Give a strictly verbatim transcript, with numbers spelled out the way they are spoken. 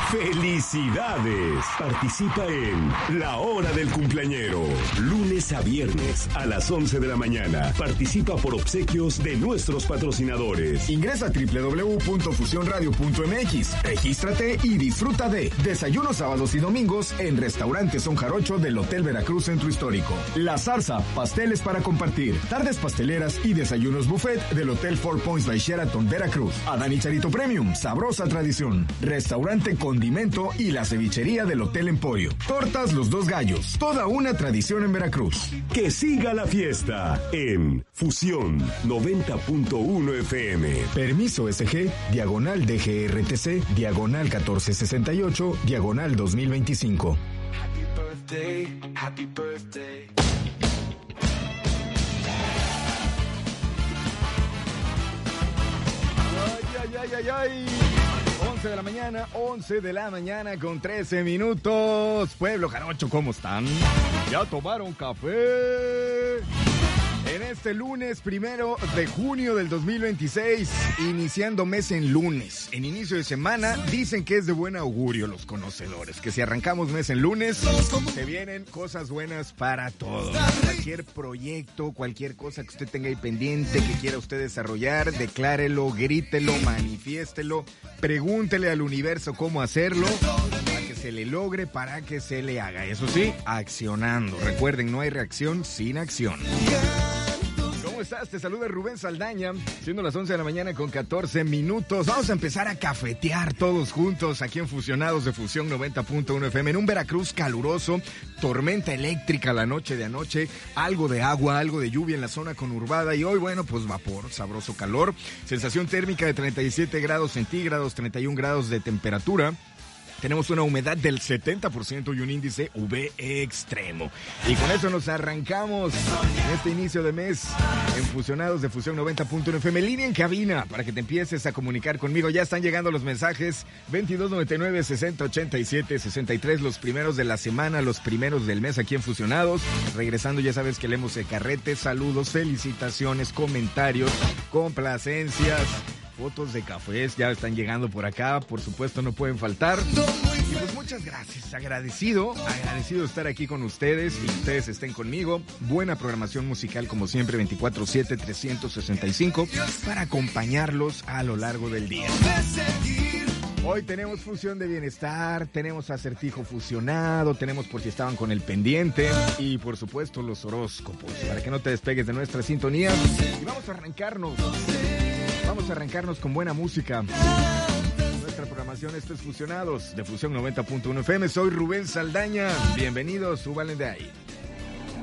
¡Felicidades! Participa en La Hora del Cumpleañero. Lunes a viernes a las once de la mañana. Participa por obsequios de nuestros patrocinadores. Ingresa a doble u doble u doble u punto fusión radio punto eme equis. Regístrate y disfruta de desayunos sábados y domingos en Restaurante Son Jarocho del Hotel Veracruz Centro Histórico. La Zarza, pasteles para compartir. Tardes pasteleras y desayunos buffet del Hotel Four Points by Sheraton Veracruz. Adán y Charito Premium, sabrosa tradición. Restaurante Condimento y la cevichería del Hotel Emporio. Tortas Los Dos Gallos, toda una tradición en Veracruz. Que siga la fiesta en Fusión noventa punto uno F M. Permiso S G, diagonal D G R T C, diagonal catorce sesenta y ocho, diagonal dos mil veinticinco. Happy birthday, happy birthday. Ay, ay, ay, ay. once de la mañana, once de la mañana con trece minutos. Pueblo Jarocho, ¿cómo están? ¿Ya tomaron café? En este lunes primero de junio del dos mil veintiséis, iniciando mes en lunes, en inicio de semana, dicen que es de buen augurio los conocedores, que si arrancamos mes en lunes, se vienen cosas buenas para todos. Cualquier proyecto, cualquier cosa que usted tenga ahí pendiente, que quiera usted desarrollar, declárelo, grítelo, manifiéstelo, pregúntele al universo cómo hacerlo, para que se le logre, para que se le haga. Eso sí, accionando. Recuerden, no hay reacción sin acción. ¿Cómo estás? Te saluda Rubén Saldaña, siendo las once de la mañana con catorce minutos. Vamos a empezar a cafetear todos juntos aquí en Fusionados de Fusión noventa punto uno F M, en un Veracruz caluroso, tormenta eléctrica la noche de anoche, algo de agua, algo de lluvia en la zona conurbada y hoy, bueno, pues vapor, sabroso calor, sensación térmica de treinta y siete grados centígrados, treinta y un grados de temperatura. Tenemos una humedad del setenta por ciento y un índice U V extremo. Y con eso nos arrancamos en este inicio de mes en Fusionados de Fusión noventa punto uno F M. Línea en cabina para que te empieces a comunicar conmigo. Ya están llegando los mensajes veintidós noventa y nueve, sesenta ochenta y siete, sesenta y tres, los primeros de la semana, los primeros del mes aquí en Fusionados. Regresando, ya sabes que leemos el carrete, saludos, felicitaciones, comentarios, complacencias. Fotos de cafés ya están llegando por acá, por supuesto no pueden faltar. Y pues muchas gracias, agradecido, agradecido de estar aquí con ustedes y que ustedes estén conmigo. Buena programación musical como siempre, veinticuatro siete, trescientos sesenta y cinco, para acompañarlos a lo largo del día. Hoy tenemos fusión de bienestar, tenemos acertijo fusionado, tenemos por si estaban con el pendiente y por supuesto los horóscopos, para que no te despegues de nuestra sintonía. Y vamos a arrancarnos. Vamos a arrancarnos con buena música. Nuestra programación, esto es Fusionados de Fusión noventa punto uno F M. Soy Rubén Saldaña. Bienvenidos, súbanle de ahí.